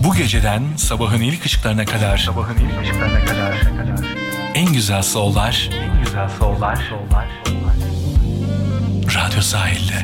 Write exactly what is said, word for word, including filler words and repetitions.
Bu geceden sabahın ilk ışıklarına kadar, sabahın ilk ışıklarına kadar, en güzel soul'lar, en güzel soul'lar, Radyo Sahil'de.